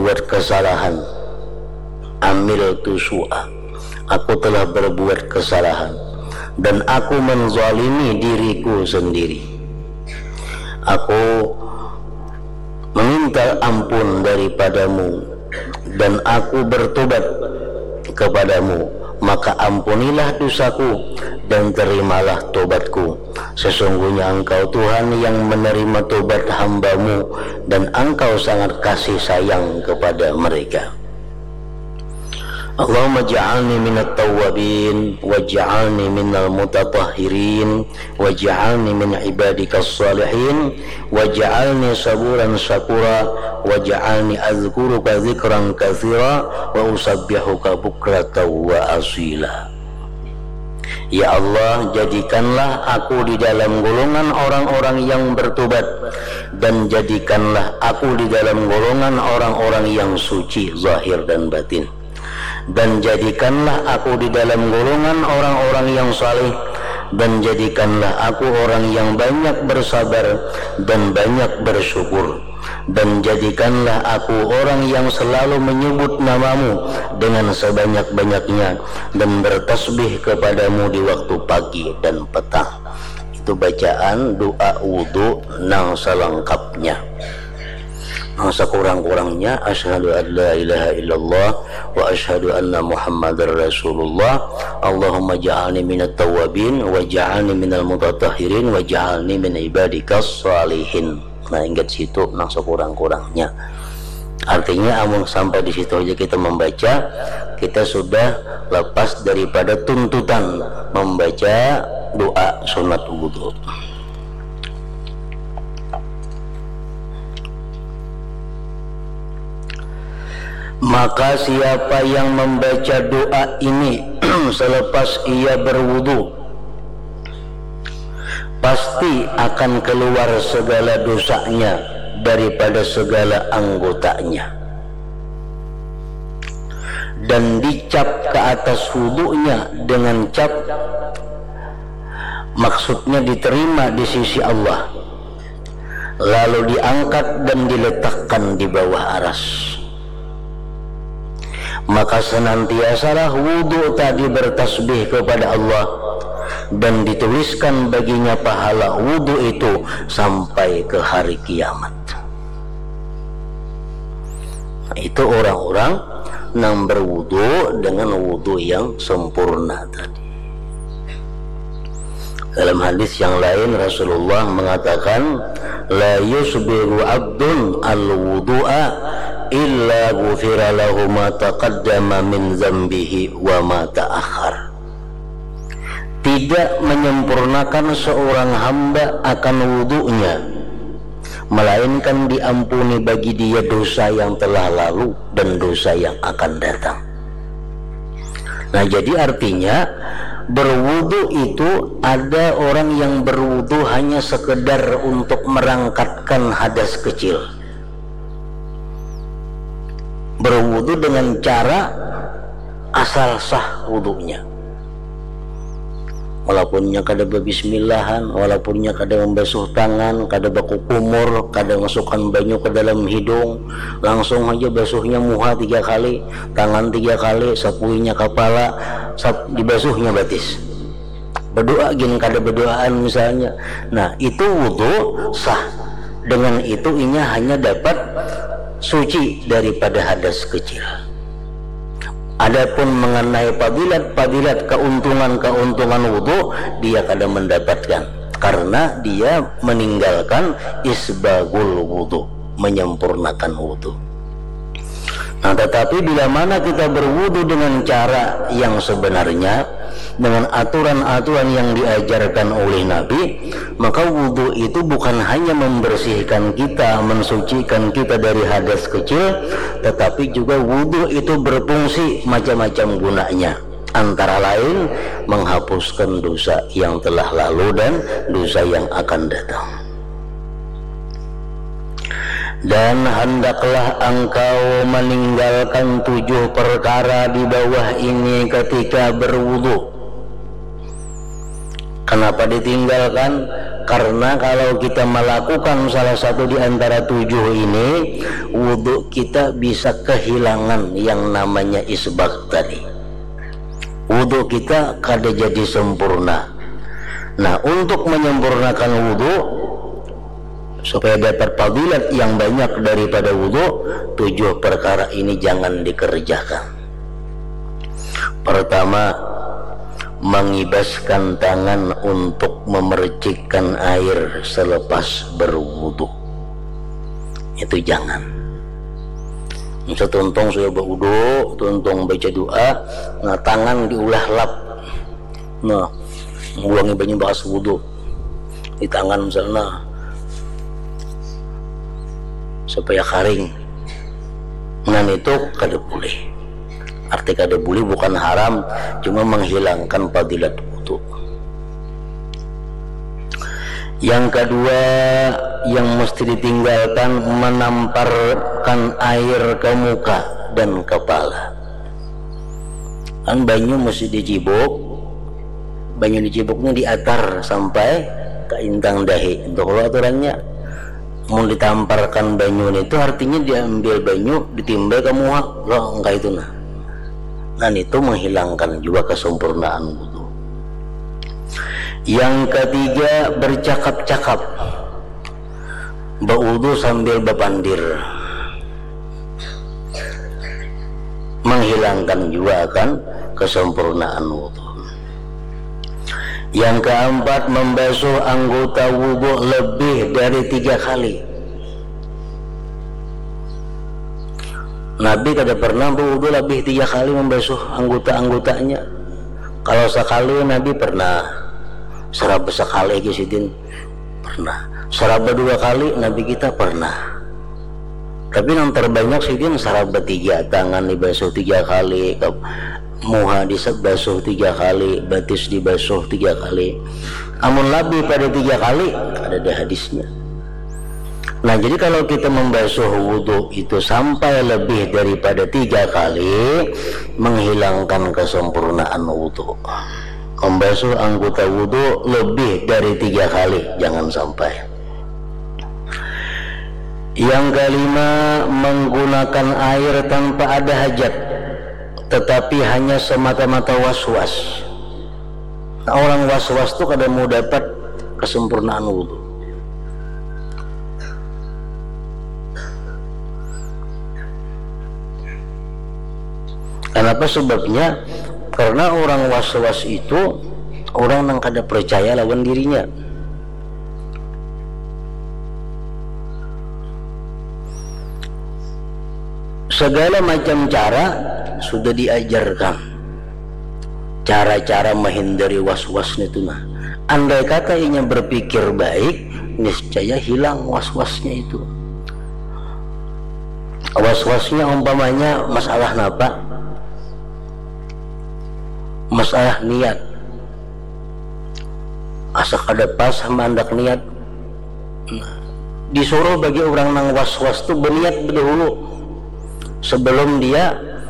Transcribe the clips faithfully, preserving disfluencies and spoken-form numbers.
berbuat kesalahan. Amil tu su'a, aku telah berbuat kesalahan, dan aku menzalimi diriku sendiri. Aku meminta ampun daripadamu, dan aku bertobat kepadamu, maka ampunilah dosaku dan terimalah tobatku. Sesungguhnya Engkau Tuhan yang menerima tobat hambamu, dan Engkau sangat kasih sayang kepada mereka. Allahumma ja'alni minat tawwabin waj'alni minal mutatahhirin waj'alni min ibadikas salihin waj'alni saburan syakura waj'alni azkuruka zikran katsira wa usabbihuka bukratan wa asila. Ya Allah, jadikanlah aku di dalam golongan orang-orang yang bertobat, dan jadikanlah aku di dalam golongan orang-orang yang suci zahir dan batin, dan jadikanlah aku di dalam golongan orang-orang yang saleh, dan jadikanlah aku orang yang banyak bersabar dan banyak bersyukur, dan jadikanlah aku orang yang selalu menyebut namamu dengan sebanyak-banyaknya dan bertasbih kepadamu di waktu pagi dan petang. Itu bacaan doa wudu nang selengkapnya. Nang sekurang-kurangnya asyhadu an la ilaha illallah wa asyhadu anna muhammadar rasulullah. Allahumma ja'alni minat tawwabin wa ja'alni minal mutatahhirin wa ja'alni min ibadikas salihin. Nah, ingat situ nang sekurang-kurangnya. Artinya amun sampai di situ aja kita membaca, kita sudah lepas daripada tuntutan membaca doa sunat wudu. Maka siapa yang membaca doa ini selepas ia berwudu, pasti akan keluar segala dosanya daripada segala anggotanya, dan dicap ke atas wudunya dengan cap, maksudnya diterima di sisi Allah, lalu diangkat dan diletakkan di bawah aras. Maka senantiasalah wudu tadi bertasbih kepada Allah, dan dituliskan baginya pahala wudu itu sampai ke hari kiamat. Nah, itu orang-orang yang berwudu dengan wudu yang sempurna tadi. Dalam hadis yang lain Rasulullah mengatakan, la yusbiru abdun al-wudu'a illa ghufira lahu ma taqaddama min dzambihi wa ma ta'akhkhar. Tidak menyempurnakan seorang hamba akan wudunya, melainkan diampuni bagi dia dosa yang telah lalu dan dosa yang akan datang. Nah, jadi artinya berwudu itu ada orang yang berwudu hanya sekedar untuk merangkatkan hadas kecil, berwudu dengan cara asal sah wudunya, walaupunnya kada berbismillahan, walaupunnya kada membasuh tangan, kada baku kumur, kada masukkan banyu ke dalam hidung, langsung aja basuhnya muha tiga kali, tangan tiga kali, sapuinya kepala, sap, dibasuhnya batis, berdoa gini kada berdoaan misalnya. Nah, itu wudu sah. Dengan itu inya hanya dapat suci daripada hadas kecil. Adapun mengenai fadilat-fadilat, keuntungan-keuntungan wudu, dia kada mendapatkan karena dia meninggalkan isbagul wudu, menyempurnakan wudu. Nah, tetapi bila mana kita berwudu dengan cara yang sebenarnya, dengan aturan-aturan yang diajarkan oleh Nabi, maka wudu itu bukan hanya membersihkan kita, mensucikan kita dari hadas kecil, tetapi juga wudu itu berfungsi macam-macam gunanya. Antara lain menghapuskan dosa yang telah lalu dan dosa yang akan datang. Dan hendaklah engkau meninggalkan tujuh perkara di bawah ini ketika berwudu. Kenapa ditinggalkan? Karena kalau kita melakukan salah satu di antara tujuh ini, wudhu kita bisa kehilangan yang namanya isbag tadi. Wudhu kita kada jadi sempurna. Nah, untuk menyempurnakan wudhu supaya dapat fadilat yang banyak daripada wudhu, tujuh perkara ini jangan dikerjakan. Pertama, mengibaskan tangan untuk memercikkan air selepas berwudhu. Itu jangan. Misal tuntung sudah berwudhu, tuntung baca doa, nah tangan diulah lap, nah mengulangi banyak bahas wudhu di tangan misalnya supaya kering. Nah itu kada boleh. Arti kada boleh bukan haram, cuma menghilangkan fadilat wudu. Yang kedua yang mesti ditinggalkan, menamparkan air ke muka dan kepala. Kan banyu mesti dicibuk, banyu dicibuknya diatar sampai ke intang dahi. Untuk kalau aturannya mau ditamparkan banyu itu artinya diambil banyu ditimbal ke muka, loh enggak itu nah. Dan itu menghilangkan juga kesempurnaan wudu. Yang ketiga, bercakap-cakap, berwudu sambil berpandir, menghilangkan juga kan kesempurnaan wudu. Yang keempat, membasuh anggota wudu lebih dari tiga kali. Nabi kada pernah berwudu lebih tiga kali membasuh anggota-anggotanya. Kalau sekali Nabi pernah, seraba sekali kisidin pernah, seraba dua kali Nabi kita pernah. Tapi yang terbanyak sidin seraba tiga, tangan dibasuh tiga kali, muha dibasuh tiga kali, batis dibasuh tiga kali. Amun lebih pada tiga kali ada di hadisnya. Nah jadi kalau kita membasuh wudhu itu sampai lebih daripada tiga kali, menghilangkan kesempurnaan wudhu. Membasuh anggota wudhu lebih dari tiga kali, jangan sampai. Yang kelima, menggunakan air tanpa ada hajat, tetapi hanya semata-mata was-was. Nah, orang was-was itu kadang mau dapat kesempurnaan wudhu. Kenapa sebabnya? Karena orang was-was itu orang yang kada percaya lawan dirinya. Segala macam cara sudah diajarkan, cara-cara menghindari was-was itu nah. Andai kata inya berpikir baik, niscaya hilang was-wasnya itu. Was-wasnya umpamanya masalah napa? Masalah niat, asa kada pas sama andak niat. Nah, disuruh bagi orang nang was-was tu berniat dahulu sebelum dia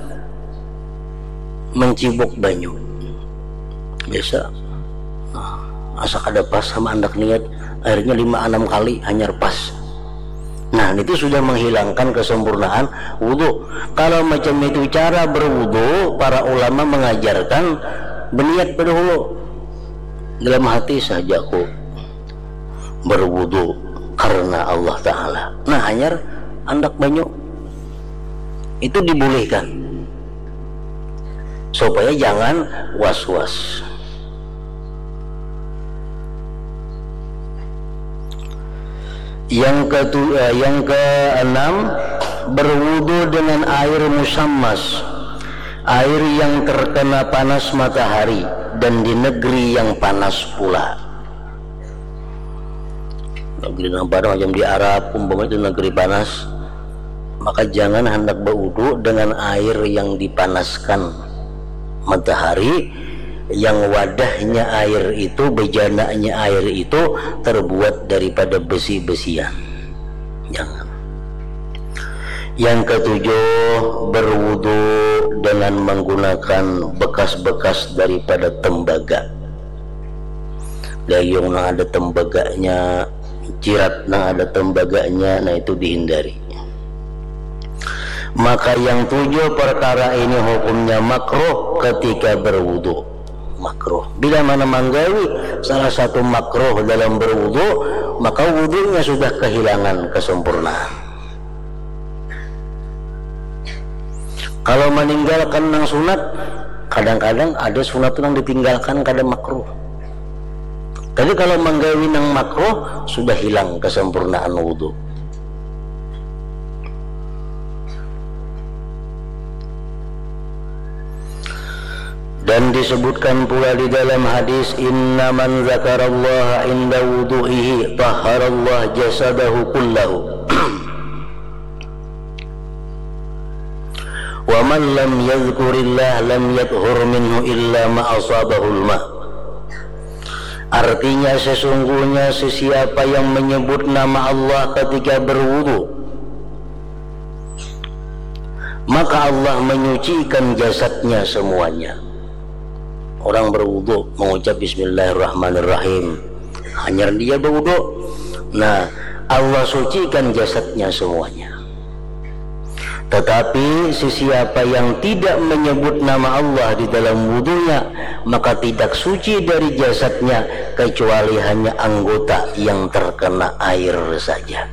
mencibuk banyu. Biasa nah, asa kada pas sama andak niat, akhirnya lima enam kali hanyar pas. Nah itu sudah menghilangkan kesempurnaan wudhu. Kalau macam itu cara berwudhu, para ulama mengajarkan berniat dahulu dalam hati saja aku berwudhu karena Allah Ta'ala. Nah hanyar andak banyu itu dibolehkan supaya jangan was-was. Yang kedua, yang keenam, berwudu dengan air musammas, air yang terkena panas matahari dan di negeri yang panas pula. Negeri yang panas macam di Arab, umpama itu negeri panas, maka jangan hendak berwudu dengan air yang dipanaskan matahari, yang wadahnya air itu, bejananya air itu terbuat daripada besi-besian. Jangan. Yang ketujuh, berwudu dengan menggunakan bekas-bekas daripada tembaga. gayung nang ada tembaganya, cirat nang ada tembaganya, nah itu dihindari. Maka yang tujuh perkara ini hukumnya makruh ketika berwudu. Makruh bila mana manggawi salah satu makruh dalam berwudu, maka wudunya sudah kehilangan kesempurnaan. Kalau meninggalkan nang sunat, kadang-kadang ada sunat yang ditinggalkan kadang makruh. Tapi kalau manggawi nang makruh, sudah hilang kesempurnaan wudu. Dan disebutkan pula di dalam hadis, inna man zakarallaha inda wudu'ihi tahharallah jasadahu kullahu wa man lam yadhkurillah lam yadhur minhu illa ma asabahul ma. Artinya sesungguhnya sesiapa yang menyebut nama Allah ketika berwudu, maka Allah menyucikan jasadnya semuanya. Orang berwudu mengucap bismillahirrahmanirrahim, hanya dia berwudu, nah Allah sucikan jasadnya semuanya. Tetapi sesiapa yang tidak menyebut nama Allah di dalam wudunya, maka tidak suci dari jasadnya kecuali hanya anggota yang terkena air saja.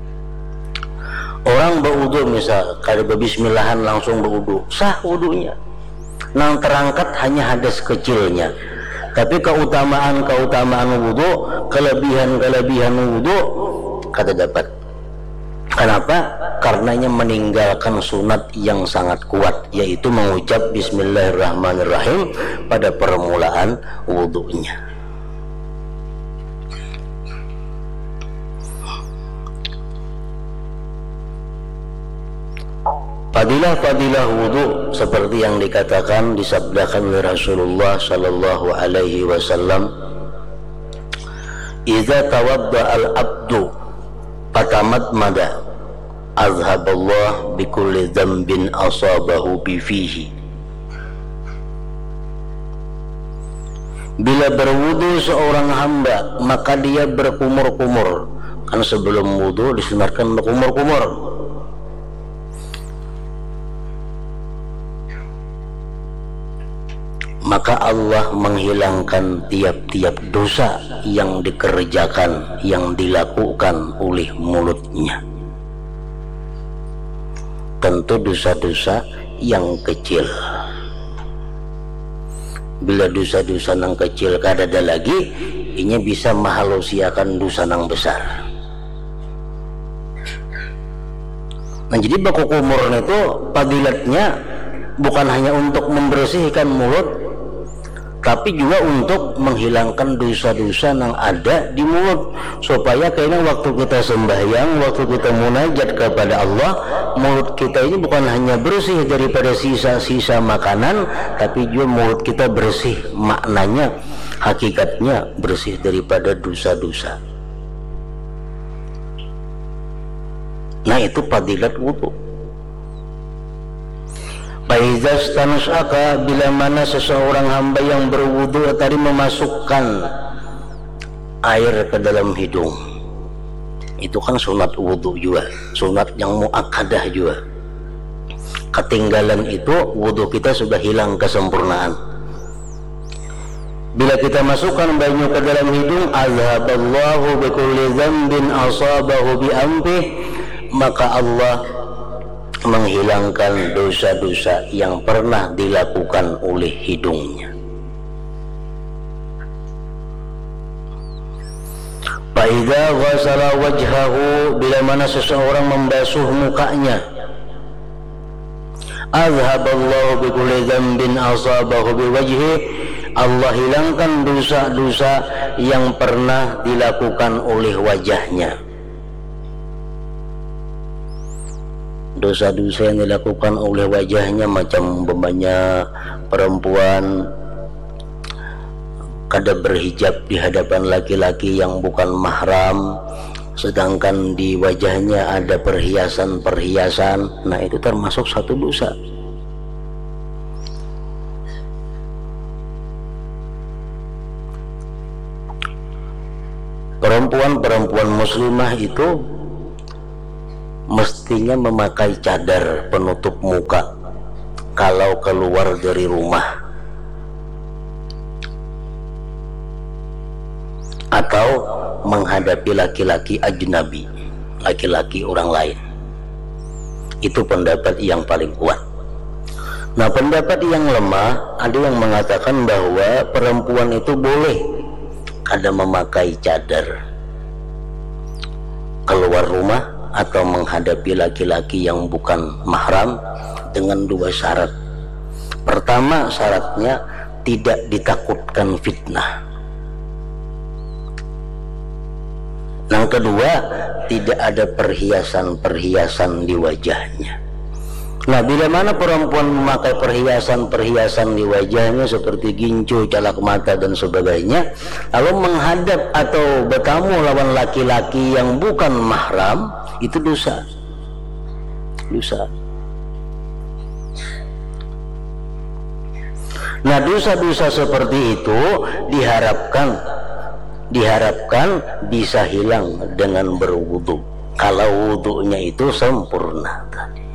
Orang berwudu misal kalau berbismillahan langsung berwudu, sah wudunya. Nang terangkat hanya hadas kecilnya, tapi keutamaan-keutamaan wudu, kelebihan-kelebihan wudu kada dapat. Kenapa? Karenanya meninggalkan sunat yang sangat kuat, yaitu mengucap bismillahirrahmanirrahim pada permulaan wudunya. Fadilah-fadilah wudu seperti yang dikatakan, disabdakan oleh Rasulullah sallallahu alaihi wasallam, idza tawadda al-abdu fatamadmada azhaballah bikulli dzambin asabahu bifihi. Bila berwudu seorang hamba, maka dia berkumur-kumur. Kan sebelum wudu disunatkan berkumur-kumur. Maka Allah menghilangkan tiap-tiap dosa yang dikerjakan, yang dilakukan oleh mulutnya. Tentu dosa-dosa yang kecil. Bila dosa-dosa yang kecil kada ada lagi, ini bisa mahalusiakan dosa yang besar. Nah, jadi baku kumur itu fadilatnya bukan hanya untuk membersihkan mulut, tapi juga untuk menghilangkan dosa-dosa yang ada di mulut, supaya kayaknya waktu kita sembahyang, waktu kita munajat kepada Allah, mulut kita ini bukan hanya bersih daripada sisa-sisa makanan, tapi juga mulut kita bersih, maknanya, hakikatnya bersih daripada dosa-dosa. Nah, itu fadilat wudu. Faizas tanusaka, bila mana seseorang hamba yang berwudu tadi memasukkan air ke dalam hidung, itu kan sunat wudu juga, sunat yang muakkadah juga. Ketinggalan itu wudu kita sudah hilang kesempurnaan. Bila kita masukkan banyu ke dalam hidung, azhaballahu bikulli dzambin asabahu bi anfih, maka Allah menghilangkan dosa-dosa yang pernah dilakukan oleh hidungnya. Faidza ghasala wajhahu, bila mana seseorang membasuh mukanya, azhaballahu bikulli dzambin asabahu biwajhi, Allah hilangkan dosa-dosa yang pernah dilakukan oleh wajahnya. Dosa-dosa yang dilakukan oleh wajahnya, macam umpamanya perempuan kada berhijab di hadapan laki-laki yang bukan mahram, sedangkan di wajahnya ada perhiasan-perhiasan, nah itu termasuk satu dosa. perempuan-perempuan muslimah itu mestinya memakai cadar penutup muka kalau keluar dari rumah atau menghadapi laki-laki ajnabi, laki-laki orang lain. Itu pendapat yang paling kuat. Nah, pendapat yang lemah ada yang mengatakan bahwa perempuan itu boleh ada memakai cadar keluar rumah atau menghadapi laki-laki yang bukan mahram dengan dua syarat. Pertama, syaratnya tidak ditakutkan fitnah. Yang kedua, tidak ada perhiasan-perhiasan di wajahnya. Nah, bila mana perempuan memakai perhiasan-perhiasan di wajahnya seperti gincu, calak mata dan sebagainya, lalu menghadap atau bertamu lawan laki-laki yang bukan mahram, itu dosa. Dosa. Nah, dosa-dosa seperti itu diharapkan diharapkan bisa hilang dengan berwudu kalau wudunya itu sempurna tadi.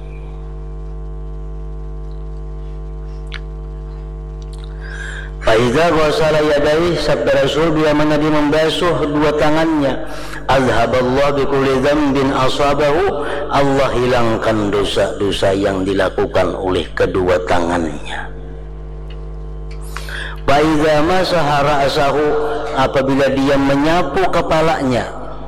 Faiza ghasala yadayhi, sabda Rasul, bila mana dia membasuh dua tangannya, azhaballahu bikulli dzambin asabahu, Allah hilangkan dosa-dosa yang dilakukan oleh kedua tangannya. Faiza masaha ra'sahu, apabila dia menyapu kepalanya,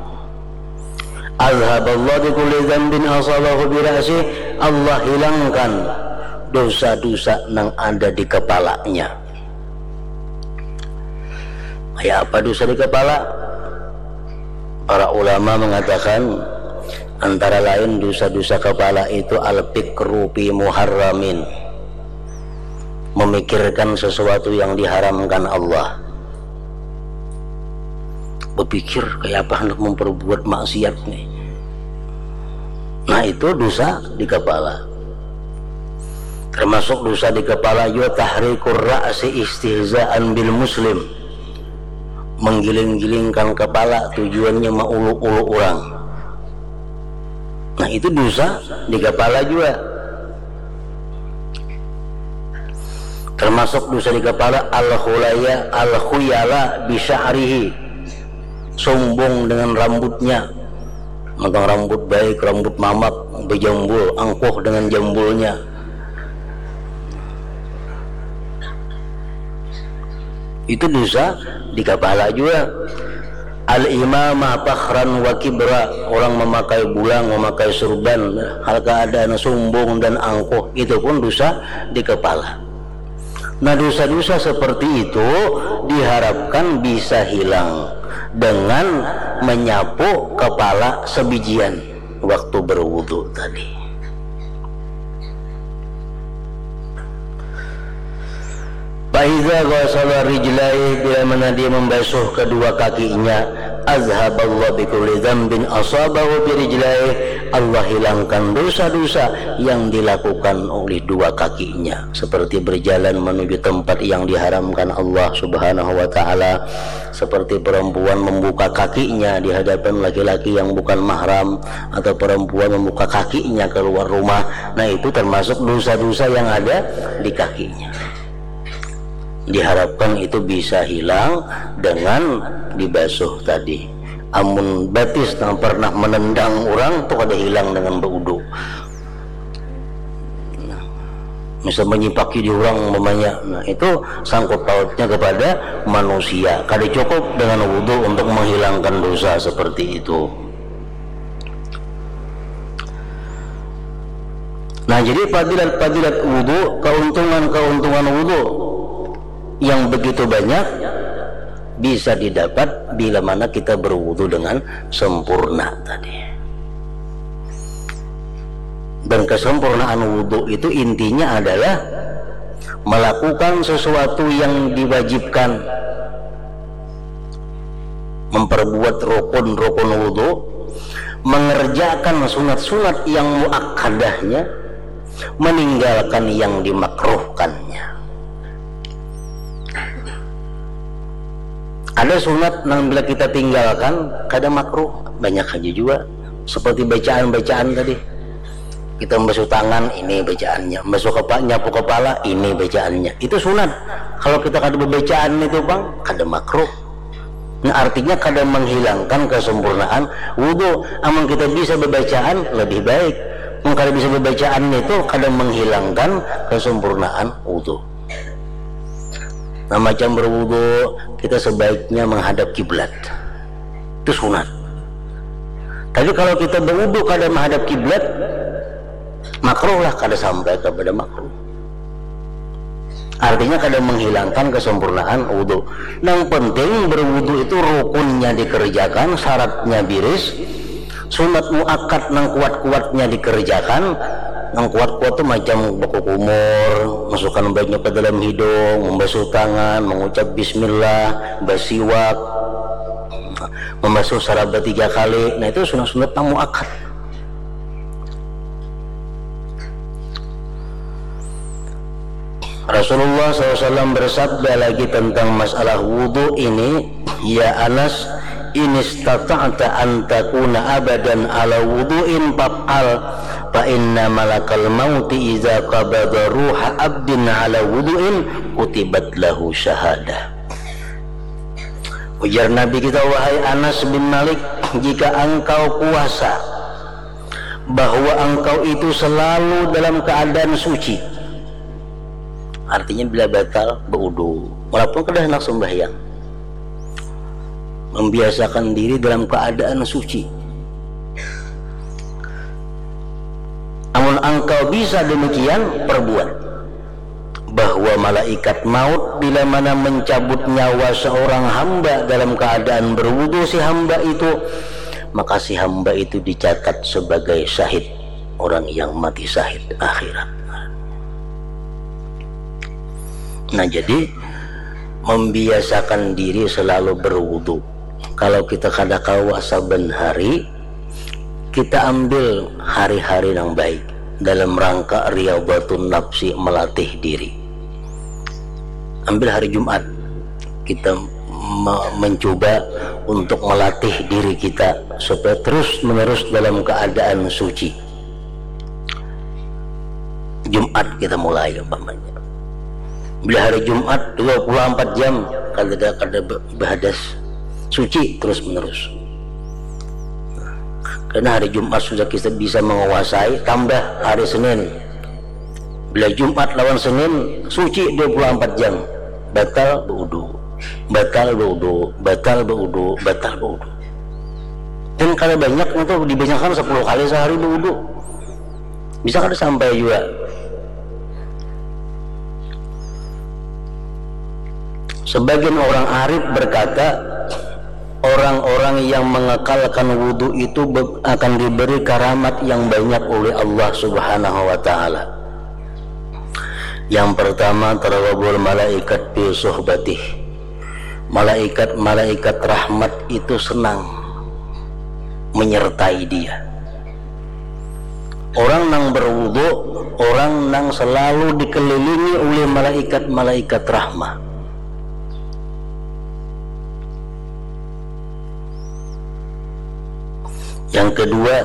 azhaballahu bikulli dzambin asabahu bi ra'si, Allah hilangkan dosa-dosa yang ada di kepalanya. Ya, apa dosa di kepala? Para ulama mengatakan antara lain dosa-dosa kepala itu al-fikru fi muharramin, memikirkan sesuatu yang diharamkan Allah. Berpikir kayak apa hendak memperbuat maksiat nih. Nah, itu dosa di kepala. Termasuk dosa di kepala juga tahrikur ra'si istihza'an bil muslim, menggiling-gilingkan kepala tujuannya mauluk-uluk orang. Nah, itu dosa di kepala juga. Termasuk dosa di kepala al-khulaya al-khuyala bi sya'rihi, sombong dengan rambutnya, mentang rambut baik, rambut mamak, berjambul, angkuh dengan jambulnya. Itu dosa di kepala juga. Al-imamah fakhran wa kibra, orang memakai bulang, memakai surban, hal keadaan sombong dan angkuh, itu pun dosa di kepala. Nah, dosa-dosa seperti itu diharapkan bisa hilang dengan menyapu kepala sebijian waktu berwudu tadi. Faiza ghasala rijlaihi, bila mana dia membasuh kedua kakinya, azhaballahu bikulli dzambin asabahu bi rijlaihi, Allah hilangkan dosa-dosa yang dilakukan oleh dua kakinya, seperti berjalan menuju tempat yang diharamkan Allah Subhanahu wa taala, seperti perempuan membuka kakinya di hadapan laki-laki yang bukan mahram, atau perempuan membuka kakinya keluar rumah. Nah, itu termasuk dosa-dosa yang ada di kakinya. Diharapkan itu bisa hilang dengan dibasuh tadi. Amun batis yang pernah menendang orang itu kada hilang dengan berwudu. Nah, misal menyipaki di orang memanya, nah itu sangkut pautnya kepada manusia. Kada cukup dengan wudu untuk menghilangkan dosa seperti itu. Nah, jadi fadilat-fadilat wudu, keuntungan-keuntungan wudu yang begitu banyak bisa didapat bila mana kita berwudu dengan sempurna tadi. Dan kesempurnaan wudu itu intinya adalah melakukan sesuatu yang diwajibkan, memperbuat rukun-rukun wudu, mengerjakan sunat-sunat yang muakkadahnya, meninggalkan yang dimakruhkannya. Ada sunat yang bila kita tinggalkan kada makruh, banyak aja juga. Seperti bacaan-bacaan tadi, kita membasuh tangan, ini bacaannya, membasuh kepala, nyapu kepala, ini bacaannya, itu sunat. Kalau kita kada bacaan itu bang, kada makruh. Nah artinya kada menghilangkan kesempurnaan wudu. Aman kita bisa berbacaan lebih baik. Kalau bisa berbacaan itu kada menghilangkan kesempurnaan wudu. Nah macam berwudu kita sebaiknya menghadap kiblat, itu sunat. Tapi kalau kita berwudu kada menghadap kiblat, makruh lah, kada sampai kepada makruh. Artinya kada menghilangkan kesempurnaan wudu. Yang penting berwudu itu rukunnya dikerjakan, syaratnya biris, sunat muakkad nang kuat-kuatnya dikerjakan. Yang kuat-kuat itu macam baku kumur, masukkan baiknya ke dalam hidung, membasuh tangan, mengucap bismillah, bersiwak, membasuh saraba tiga kali. Nah itu sunat-sunat nang muakkad. Rasulullah shallallahu alaihi wasallam bersabda lagi tentang masalah wudu ini, ya Anas, in istata'ta an takuna abadan ala wudu'in fa'al fa inna malakal mauti idza qabada ruha abdin ala wudu'in kutibat lahu syahadah. Ujar Nabi kita, wahai Anas bin Malik, jika engkau puasa bahwa engkau itu selalu dalam keadaan suci, artinya bila batal berwudu walaupun kada hendak sembahyang, membiasakan diri dalam keadaan suci. Namun engkau bisa demikian perbuat, bahwa malaikat maut bila mana mencabut nyawa seorang hamba dalam keadaan berwudu si hamba itu, maka si hamba itu dicatat sebagai syahid, orang yang mati syahid akhirat. Nah jadi membiasakan diri selalu berwudu. Kalau kita kada kawa saben hari, kita ambil hari-hari yang baik dalam rangka riyadhatun nafsi, melatih diri. Ambil hari Jumat, kita mencoba untuk melatih diri kita supaya terus menerus dalam keadaan suci. Jumat kita mulai umpamanya. Bila hari Jumat dua puluh empat jam kada kada berhadas, suci terus menerus. Karena hari Jumat sudah kita bisa menguasai, tambah hari Senin. Bila Jumat lawan Senin, suci dua puluh empat jam, batal berwudu, batal berwudu, batal berwudu, batal berwudu. Dan kalau banyak itu dibanyakan sepuluh kali sehari berwudu, bisa kada sampai juga. Sebagian orang arif berkata, orang-orang yang mengekalkan wudu itu akan diberi karamat yang banyak oleh Allah Subhanahu wa taala. Yang pertama, tarawabul malaikat bi suhbatih. Malaikat-malaikat rahmat itu senang menyertai dia. Orang yang berwudu, orang yang selalu dikelilingi oleh malaikat-malaikat rahmat. Yang kedua,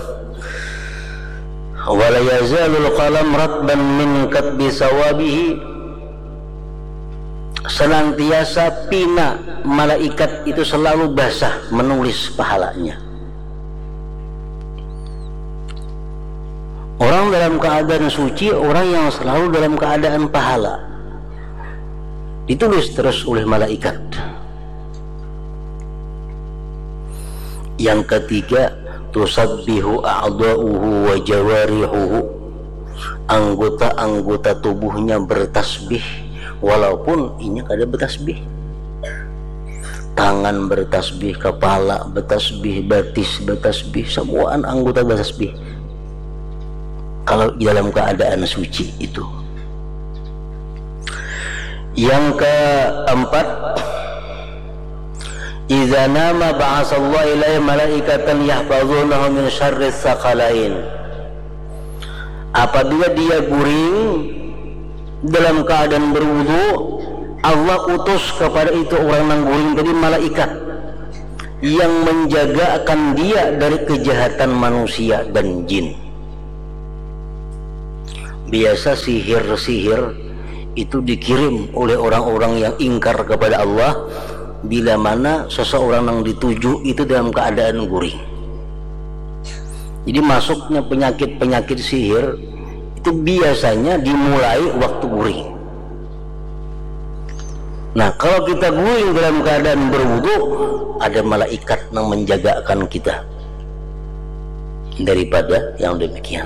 wala yazalul qalam ratban min katbi sawabihi, senantiasa pina malaikat itu selalu basah menulis pahalanya. Orang dalam keadaan suci, orang yang selalu dalam keadaan pahala, ditulis terus oleh malaikat. Yang ketiga, tusabbihu a'dha'uhu wa jawarihuhu, anggota-anggota tubuhnya bertasbih walaupun inya kada bertasbih. Tangan bertasbih, kepala bertasbih, batis bertasbih, semuaan anggota bertasbih kalau dalam keadaan suci itu. Yang keempat, idza nama ba'asallahu ilaihi malaikatan yahfazunahu min syarri tsaqalain. Apabila dia guring dalam keadaan berwudu, Allah utus kepada itu orang nang guring tadi malaikat yang menjaga akan dia dari kejahatan manusia dan jin. Biasa sihir-sihir itu dikirim oleh orang-orang yang ingkar kepada Allah bila mana seseorang yang dituju itu dalam keadaan guring. Jadi masuknya penyakit-penyakit sihir itu biasanya dimulai waktu guring. Nah, kalau kita guring dalam keadaan berwudu, ada malaikat yang menjagakan kita daripada yang demikian.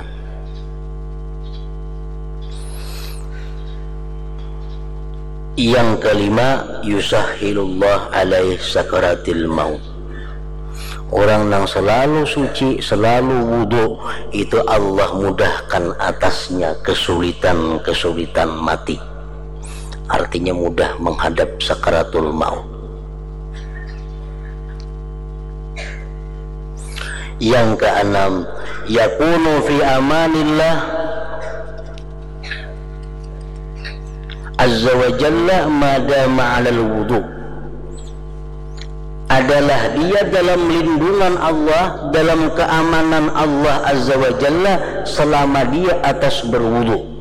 Yang kelima, yusahhilullah alaih sakaratil maut. Orang yang selalu suci, selalu wudu, itu Allah mudahkan atasnya kesulitan-kesulitan mati. Artinya mudah menghadap sakaratul maut. Yang keenam, yakunu fi amanillah azza wa jalla madama 'alal wudu. Adalah dia dalam lindungan Allah, dalam keamanan Allah azza wa jalla selama dia atas berwudu.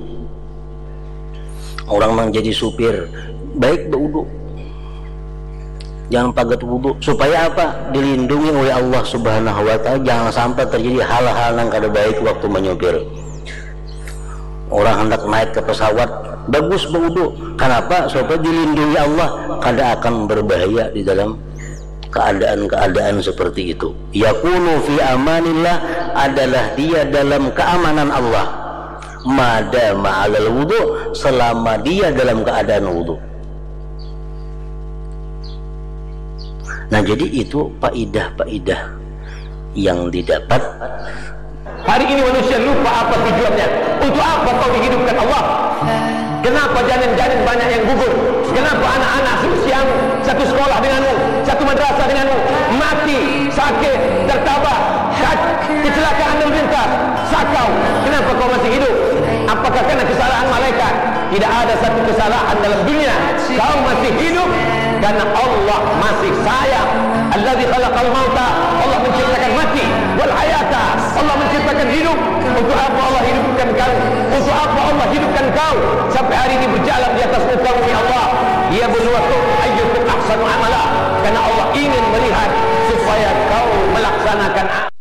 Orang yang jadi supir baik berwudu, jangan pagat wudu, supaya apa? Dilindungi oleh Allah subhanahu wa ta'ala, jangan sampai terjadi hal-hal yang kada baik waktu menyupir. Orang hendak naik ke pesawat bagus berwudu, kenapa? Supaya dilindungi Allah, kada akan berbahaya di dalam keadaan-keadaan seperti itu. Yakunu fi amanillah, adalah dia dalam keamanan Allah, madama 'alal wudu, selama dia dalam keadaan wudu. Nah, jadi itu faidah-faidah yang didapat. Hari ini manusia lupa apa tujuannya. Untuk apa kau dihidupkan Allah? Kenapa janin-janin banyak yang gugur? Kenapa anak-anak seusiamu satu sekolah denganmu, satu madrasah denganmu, mati, sakit, tertabrak, kecelakaan lalu lintas, sakau? Kenapa kau masih hidup? Apakah karena kesalahan malaikat? Tidak ada satu kesalahan dalam dunia. Kau masih hidup karena Allah masih sayang. Allazi khalaqal mauta, Allah menciptakan mati, wal hayata, Allah menciptakan hidup. Untuk apa Allah hidupkan kau? Untuk apa Allah hidupkan kau sampai hari ini berjalan di atas muka bumi Allah? Ia berluakum ayyukum ahsanu amala, karena Allah ingin melihat supaya kau melaksanakan